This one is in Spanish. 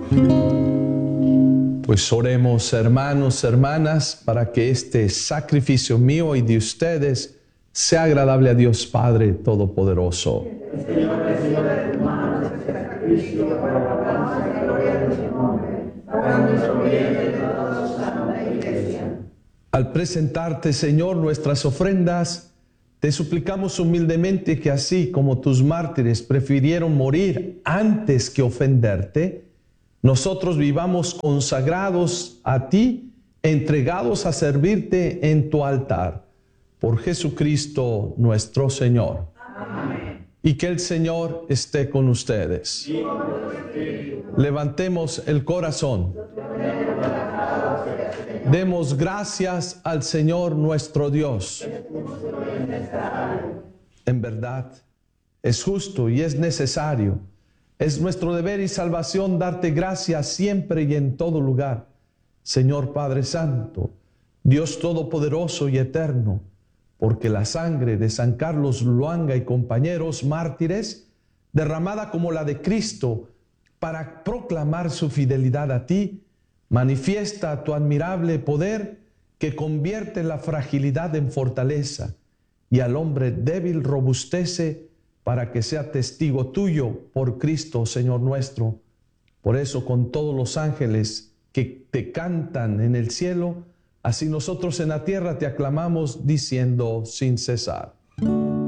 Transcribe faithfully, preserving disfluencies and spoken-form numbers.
Pues oremos, hermanos, hermanas, para que este sacrificio mío y de ustedes sea agradable a Dios Padre Todopoderoso. Señor, reciba de tus manos este sacrificio para la alabanza y gloria de tu nombre, para nuestro bien y de toda su santa Iglesia. Al presentarte, Señor, nuestras ofrendas, te suplicamos humildemente que así como tus mártires prefirieron morir antes que ofenderte, nosotros vivamos consagrados a ti, entregados a servirte en tu altar. Por Jesucristo nuestro Señor. Amén. Y que el Señor esté con ustedes. Y con tu espíritu. Levantemos el corazón. Demos gracias al Señor nuestro Dios. En verdad, es justo y es necesario. Es nuestro deber y salvación darte gracias siempre y en todo lugar. Señor Padre Santo, Dios Todopoderoso y Eterno, porque la sangre de San Carlos Luanga y compañeros mártires, derramada como la de Cristo para proclamar su fidelidad a ti, manifiesta tu admirable poder que convierte la fragilidad en fortaleza y al hombre débil robustece para que sea testigo tuyo por Cristo, Señor nuestro. Por eso, con todos los ángeles que te cantan en el cielo, así nosotros en la tierra te aclamamos diciendo sin cesar.